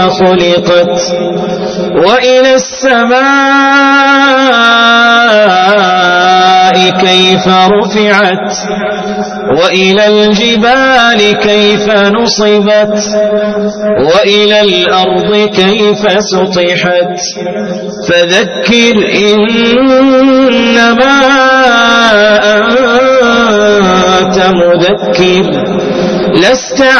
خلقت وإلى السماء كيف رفعت وإلى الجبال كيف نصبت وإلى الأرض كيف سطحت فذكر إنما أنت مذكر لست